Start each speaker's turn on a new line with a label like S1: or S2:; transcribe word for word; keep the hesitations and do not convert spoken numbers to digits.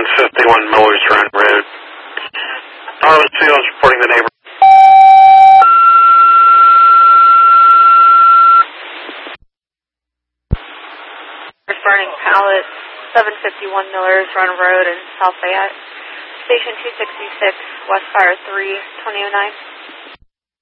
S1: fifty-one Millers Run Road. Harvest Fields reporting the neighbor.
S2: Burning pallets, seven fifty-one Millers Run Road in South Fayette. Station two sixty-six, West Fire three, twenty oh nine.